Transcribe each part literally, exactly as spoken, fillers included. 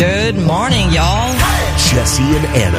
Good morning, y'all. Jesse and Anna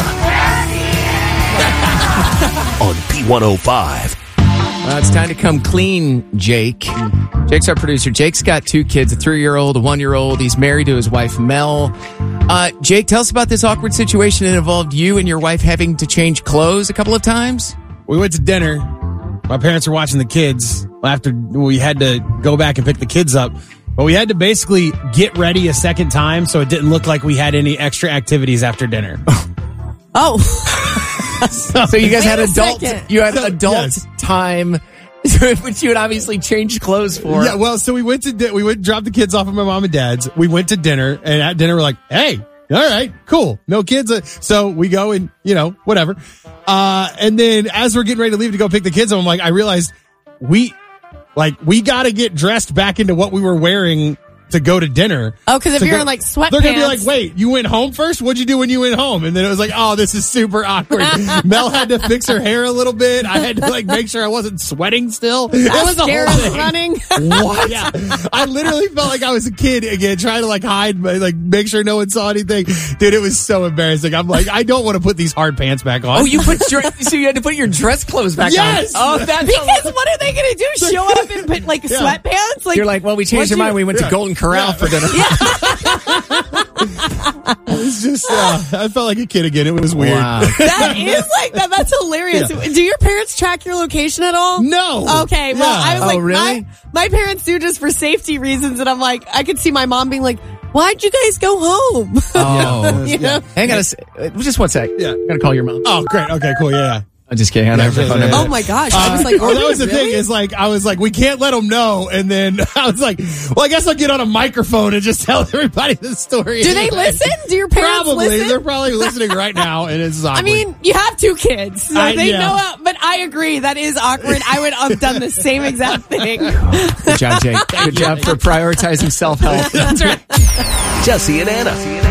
on B one oh five. Well, it's time to come clean, Jake. Jake's our producer. Jake's got two kids, a three-year-old, a one-year-old. He's married to his wife, Mel. Uh, Jake, tell us about this awkward situation that involved you and your wife having to change clothes a couple of times. We went to dinner. My parents were watching the kids after we had to go back and pick the kids up. But we had to basically get ready a second time so it didn't look like we had any extra activities after dinner. Oh. so, so you guys Wait had a adult, second. you had So, adult yes. time, which you had obviously changed clothes for. Yeah, well, so we went to, di- we went, dropped the kids off at my mom and dad's. We went to dinner, and at dinner we're like, hey, all right, cool. No kids. Uh, So we go and, you know, whatever. Uh, and then as we're getting ready to leave to go pick the kids up, I'm like, I realized we, like, we got to get dressed back into what we were wearing to go to dinner. Oh, because if To you're go- in like sweatpants. They're going to be like, wait, you went home first? What'd you do when you went home? And then it was like, oh, this is super awkward. Mel had to fix her hair a little bit. I had to like make sure I wasn't sweating still. It was a whole Mascara's thing. running. What? Yeah. I literally felt like I was a kid again, trying to like hide, like make sure no one saw anything. Dude, it was so embarrassing. I'm like, I don't want to put these hard pants back on. Oh, you put dress, so you had to put your dress clothes back Yes! on. Oh, that's Because what are they going to do? Show up in put, like Yeah. sweatpants? Like You're like, well, we changed what'd our mind. you- We went Yeah. to Golden Corral Yeah. for dinner. It's just, uh, I felt like a kid again. It was weird. Wow. that is like that. That's hilarious. Yeah. Do your parents track your location at all? No. Okay. Well, Yeah. I was Oh, like, really? my, my parents do just for safety reasons, and I'm like, I could see my mom being like, "Why'd you guys go home?" Oh, You know? hang on a sec. uh, Just one sec. Yeah. I'm going to call your mom. Oh, great. Okay, cool. Yeah. yeah. I'm just kidding. I don't have her Yeah, phone yeah, number. yeah. Oh my gosh! I was Uh, like, well, "Oh, that was the really?" thing is like, I was like, we can't let them know. And then I was like, well, I guess I'll get on a microphone and just tell everybody the story. Do they anyway. listen? Do your parents Probably. listen? They're probably listening right now. And it's awkward. I mean, you have two kids, so I- they yeah. know. Uh, but I agree, that is awkward. I would have done the same exact thing. Good job, Jake. Good job for prioritizing self-help. That's right. Jesse and Anna